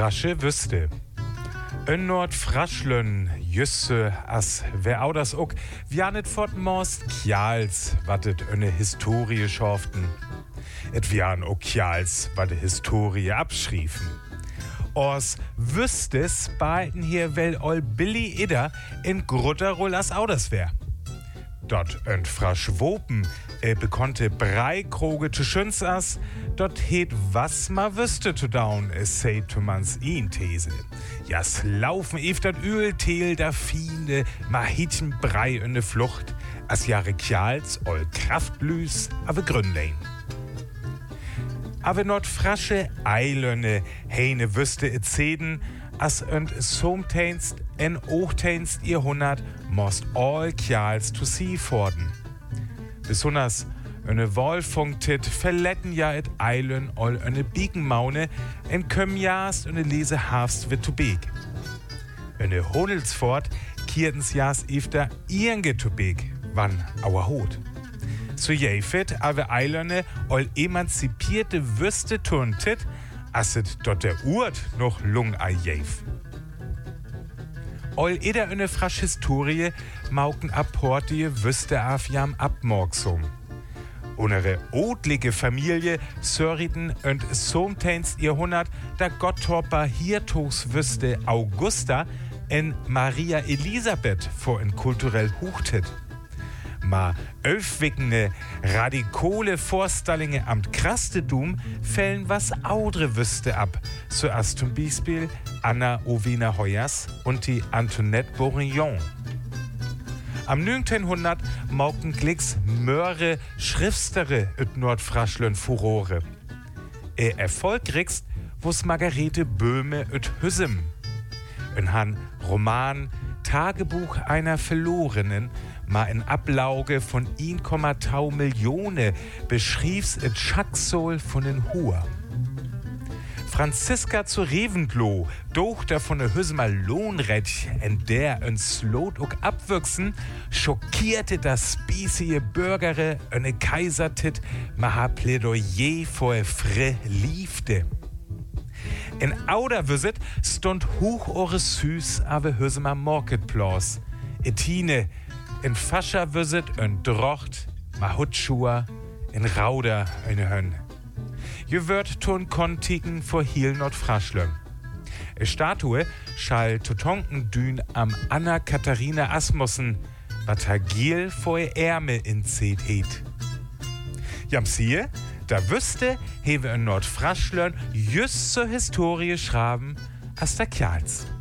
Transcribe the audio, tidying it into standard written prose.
Nordfrasche wüsste. In Nordfraschlön jüsse as wer au das ook, wie net fort most Kjals, wattet öne Historie schorften. Et wian ook Kjals, wat de Historie abschriefen. Ors wüstes behalten hier wel ol Billy Idder in Grutterroll as Auders wär. Dort önt frasch Wopen, bekonnte Breikroge zu schüns as, dort het was ma wüsste zu daun, sei to mans ihn These. Jas laufen ef dat Öltel da Fiende, ma hitchen Brei in de Flucht, as jahre Kjals ol Kraftlüs, ave Grünlein. Aber Nordfrasche Eilöne heine wüsste et Zeden, as önt somteinst en ochteinst ihr 100 most all Kjals to see forden. Besonders öne Wolfunktit verletten ja et Eilön ol öne Biegenmaune en kömm jast öne lese hafst wird to beg. Öne Honelsfort kiertens jas ifter irnge to beg, wann auer hot. So jäfet ave Eilöne ol emanzipierte Wüste turntit, asset dort der Urt noch lung a jäf. Ol eder öne frasch Historie mauken apportie Wüste afjam abmorgsum. Unere odlige Familie sörriten und somteinst ihr 100 da Gottorper Hirtogs Wüste Augusta en Maria Elisabeth vor en kulturell huchtet. Ma öfwickende radikale Vorstallinge amt Krastedum fällen was audre Wüste ab, so as zum Beispiel Anna Ovina Hoyers und die Antoinette Bourignon. Am 1900 mauken Glicks Möhre Schriftstere üt Nordfraschlön Furore. Erfolgrigst wo's Margarete Böhme üt Hüsem. Ein Han Roman Tagebuch einer Verlorenen, ma in Ablauge von 1,2 Millionen beschrief's et Schacksol von den Hur. Franziska zu Reventlow, Tochter von der Hüsmer Lohnrecht, en der en Slot ook abwüchsen, schockierte das spießige Bürgere öne Kaisertit, ma ha Plädoyer vor fre liefde. In Auderwüsset stund hoch ores Süß ave Hüsmer Marketplace. Etine, in Fascherwüsset en Drocht, ma Hutschua, in Rauder eine Hönn. Je wird ton Kontiken vor Hiel Nordfraschlön. E Statue schall Totonkendün am Anna-Katharina Asmussen, wat Giel vor e Ärme in Zet het. Jam siehe, da wüsste, hewe in Nordfraschlön just zur Historie schraben, as der Kjals.